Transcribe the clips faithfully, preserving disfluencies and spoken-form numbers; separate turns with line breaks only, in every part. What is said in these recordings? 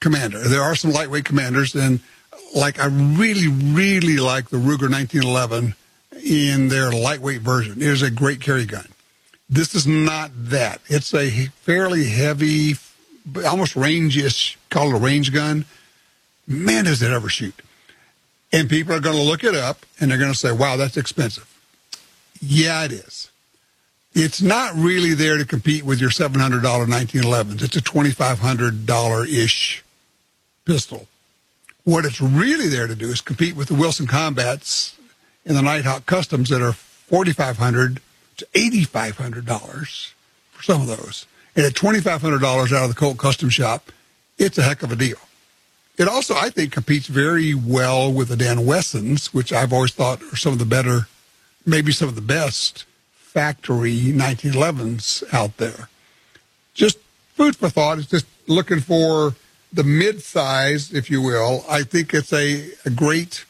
commander. There are some lightweight commanders, and like I really, really like the Ruger nineteen eleven in their lightweight version. It is a great carry gun. This is not that. It's a fairly heavy, almost range-ish, call it a range gun. Man, does it ever shoot. And people are going to look it up, and they're going to say, wow, that's expensive. Yeah, it is. It's not really there to compete with your seven hundred dollars nineteen elevens. It's a twenty-five hundred dollars-ish pistol. What it's really there to do is compete with the Wilson Combats and the Nighthawk Customs that are forty-five hundred dollars to eighty-five hundred dollars for some of those. And at twenty-five hundred dollars out of the Colt Custom Shop, it's a heck of a deal. It also, I think, competes very well with the Dan Wessons, which I've always thought are some of the better, maybe some of the best factory nineteen elevens out there. Just food for thought. It's just looking for the mid-size, if you will. I think it's a, a great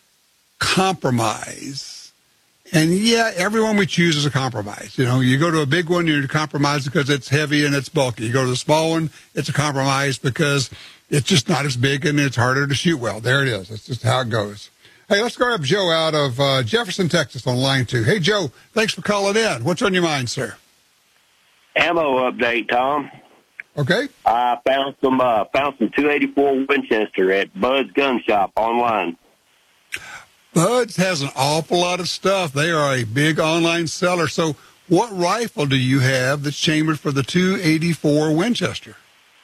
compromise. And, yeah, everyone we choose is a compromise. You know, you go to a big one, you're compromised because it's heavy and it's bulky. You go to the small one, it's a compromise because it's just not as big and it's harder to shoot well. There it is. That's just how it goes. Hey, let's grab Joe out of uh, Jefferson, Texas on line two. Hey, Joe, thanks for calling in. What's on your mind, sir?
Ammo update, Tom.
Okay.
I found some uh, found some two eighty-four Winchester at Bud's Gun Shop online.
Bud's has an awful lot of stuff. They are a big online seller. So what rifle do you have that's chambered for the two eighty-four Winchester?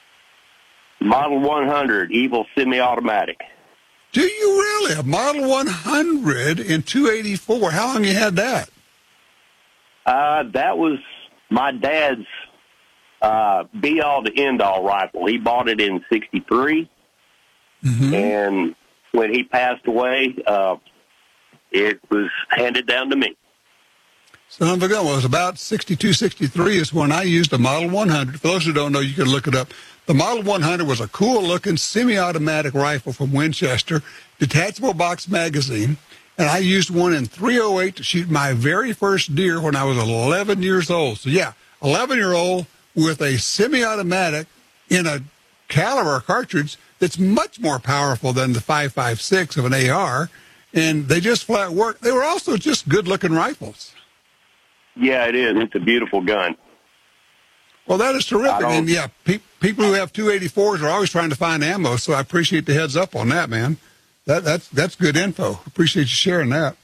Model one hundred, Evil semi-automatic.
Do you really? A Model one hundred in two eighty-four. How long you had that?
Uh, that was my dad's uh, be-all to end-all rifle. He bought it in sixty-three, mm-hmm. and when he passed away, uh, it was handed down to me.
So I'm forgetting, well, it was about sixty-two, sixty-three is when I used a Model one hundred. For those who don't know, you can look it up. The Model one hundred was a cool-looking semi-automatic rifle from Winchester, detachable box magazine, and I used one in three oh eight to shoot my very first deer when I was eleven years old. So, yeah, eleven-year-old with a semi-automatic in a caliber cartridge that's much more powerful than the five five six of an A R, and they just flat work. They were also just good-looking rifles.
Yeah, it is. It's a beautiful gun.
Well, that is terrific. And, yeah, pe- people who have two eighty-fours are always trying to find ammo, so I appreciate the heads up on that, man. That, that's, that's good info. Appreciate you sharing that.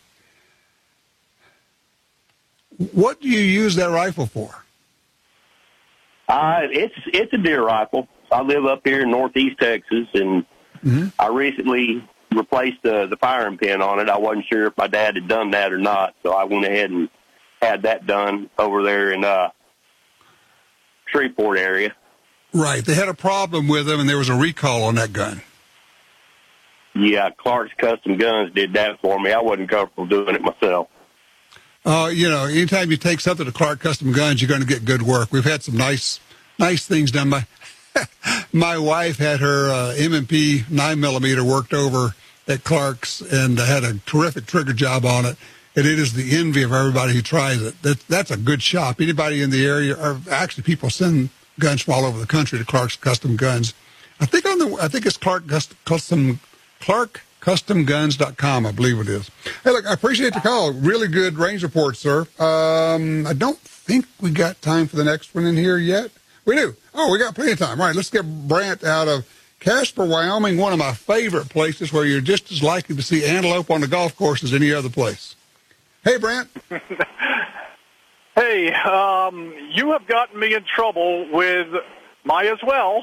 What do you use that rifle for?
Uh, it's it's a deer rifle. I live up here in northeast Texas, and mm-hmm. I recently replaced the, the firing pin on it. I wasn't sure if my dad had done that or not, so I went ahead and had that done over there in uh, Shreveport area.
Right. They had a problem with them, and there was a recall on that gun.
Yeah, Clark's Custom Guns did that for me. I wasn't comfortable doing it myself.
Uh, you know, anytime you take something to Clark Custom Guns, you're going to get good work. We've had some nice, nice things done. My my wife had her uh, M and P nine millimeter worked over at Clark's and had a terrific trigger job on it. And it is the envy of everybody who tries it. That, that's a good shop. Anybody in the area, or actually people send guns from all over the country to Clark's Custom Guns. I think on the, I think it's Clark Custom, Clark Custom Guns dot com, I believe it is. Hey, look, I appreciate the call. Really good range report, sir. Um, I don't think we got time for the next one in here yet. We do. Oh, we got plenty of time. All right, let's get Brant out of Casper, Wyoming, one of my favorite places where you're just as likely to see antelope on the golf course as any other place. Hey, Brant.
Hey, um, you have gotten me in trouble with my as well.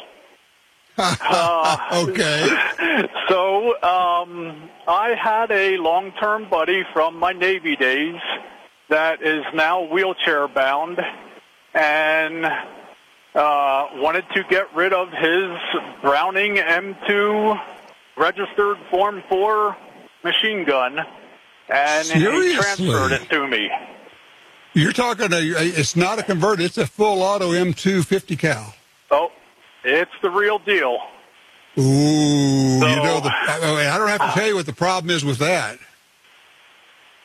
uh,
okay.
So um, I had a long-term buddy from my Navy days that is now wheelchair-bound and uh, wanted to get rid of his Browning M two registered Form four machine gun. And
Seriously?
he transferred it to me.
You're talking, a, it's not a converted, it's a full auto M two fifty cal.
Oh, it's the real deal.
Ooh,
so,
you know, the, I don't have to tell you what the problem is with that.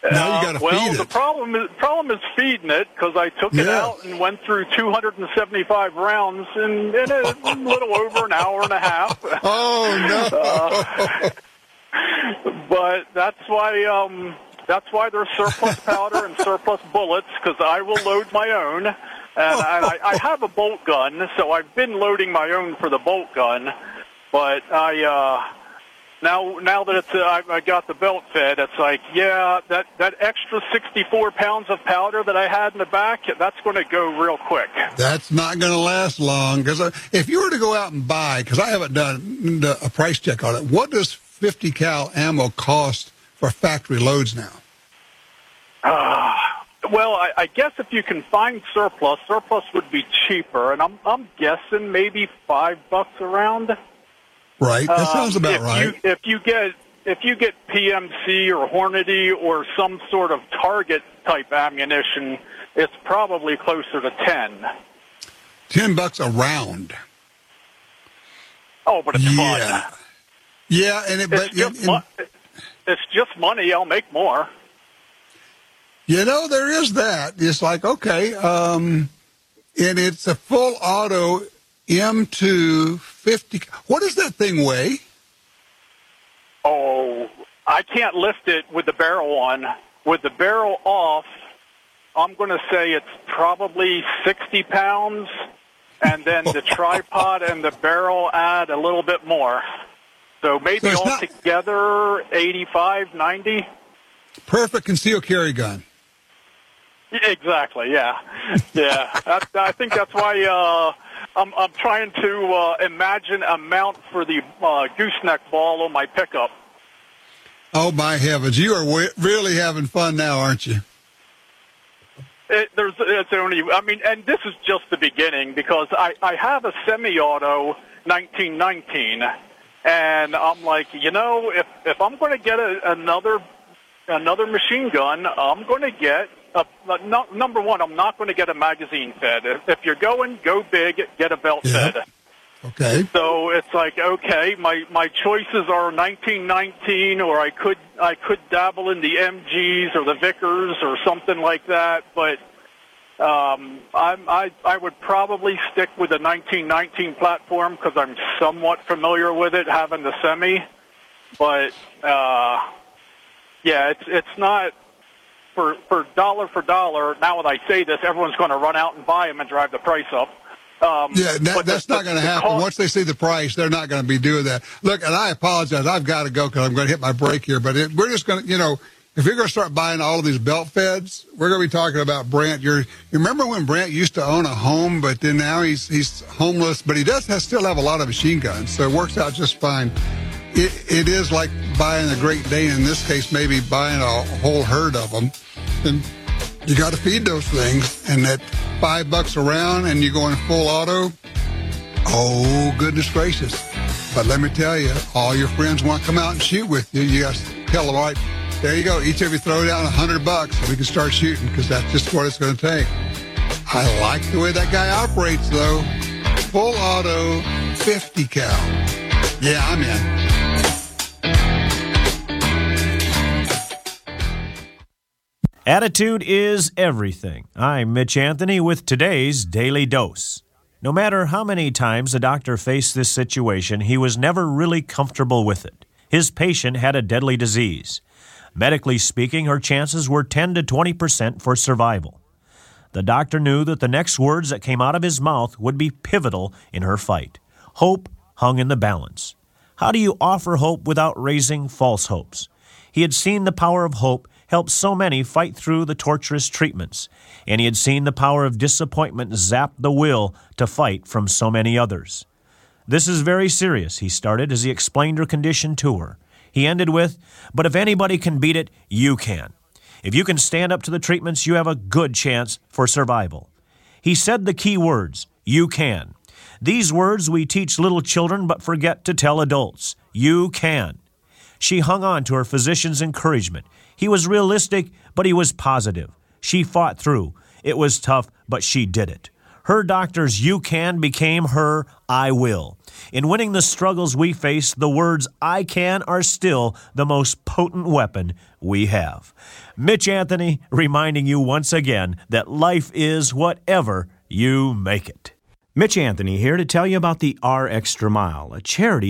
Now you got to
uh, well,
feed it.
the problem is problem is feeding it because I took it
Yeah.
out and went through two hundred seventy-five rounds in, in a little over an hour and a half.
Oh no!
Uh, but that's why um, that's why there's surplus powder and surplus bullets, because I will load my own, and I, I have a bolt gun, so I've been loading my own for the bolt gun. But I uh, now now that it's uh, I, I got the belt fed, it's like yeah, that that extra sixty-four pounds of powder that I had in the back, that's going to go real quick.
That's not going to last long, because if you were to go out and buy, because I haven't done a price check on it, what does fifty cal ammo cost for factory loads now?
Uh, well, I, I guess if you can find surplus, surplus would be cheaper, and I'm I'm guessing maybe five bucks around.
Right, that sounds
Um,
about
if
right.
You, if you get if you get P M C or Hornady or some sort of target type ammunition, it's probably closer to ten.
Ten bucks a round.
Oh, but it's
Yeah,
fun.
yeah, and it, but
It's just,
and-
mo- it's just money. I'll make more.
you know there is that. It's like okay, um, and it's a full auto M two fifty. What does that thing weigh?
Oh, I can't lift it with the barrel on. With the barrel off, I'm going to say it's probably sixty pounds, and then the tripod and the barrel add a little bit more. So maybe
So it's not-
altogether eighty-five, ninety.
Perfect concealed carry gun.
Exactly, yeah. Yeah, that, I think that's why uh, I'm, I'm trying to uh, imagine a mount for the uh, gooseneck ball on my pickup.
Oh my heavens, you are w- really having fun now, aren't you?
It, there's, it's only, I mean, and this is just the beginning, because I, I have a semi-auto nineteen nineteen, and I'm like, you know, if if I'm going to get a, another another machine gun, I'm going to get a, a no, number one. I'm not going to get a magazine fed. If, if you're going, go big, get a belt
Yeah.
fed.
Okay.
So it's like, okay, my, my choices are nineteen nineteen, or I could I could dabble in the M Gs or the Vickers or something like that. But um, I'm, I I would probably stick with the nineteen nineteen platform because I'm somewhat familiar with it, having the semi. But uh, yeah, it's it's not for for dollar for dollar. Now that I say this, everyone's going to run out and buy them and drive the price up. Um,
Yeah, that,
but
that's
the-
not going to
the
happen.
cost-
Once they see the price, they're not going to be doing that. Look, and I apologize. I've got to go because I'm going to hit my break here. But it, we're just going to, you know, if you're going to start buying all of these belt feds, we're going to be talking about Brant. You're, you remember when Brant used to own a home, but then now he's he's homeless, but he does have, still have a lot of machine guns, so it works out just fine. It, it is like buying a Great Dane. In this case, maybe buying a whole herd of them. And you got to feed those things. And at five bucks a round and you're going full auto, oh, goodness gracious. But let me tell you, all your friends want to come out and shoot with you. You got to tell them, all right, there you go. Each of you throw down a hundred bucks and we can start shooting, because that's just what it's going to take. I like the way that guy operates, though. Full auto, fifty cal. Yeah, I'm in.
Attitude is everything. I'm Mitch Anthony with today's Daily Dose. No matter how many times the doctor faced this situation, he was never really comfortable with it. His patient had a deadly disease. Medically speaking, her chances were ten to twenty percent for survival. The doctor knew that the next words that came out of his mouth would be pivotal in her fight. Hope hung in the balance. How do you offer hope without raising false hopes? He had seen the power of hope help so many fight through the torturous treatments, and he had seen the power of disappointment zap the will to fight from so many others. This is very serious, he started as he explained her condition to her. He ended with, but if anybody can beat it, you can. If you can stand up to the treatments, you have a good chance for survival. He said the key words, you can. These words we teach little children but forget to tell adults. You can. She hung on to her physician's encouragement. He was realistic, but he was positive. She fought through. It was tough, but she did it. Her doctor's you can became her I will. In winning the struggles we face, the words "I can" are still the most potent weapon we have. Mitch Anthony reminding you once again that life is whatever you make it. Mitch Anthony here to tell you about the R Extra Mile, a charity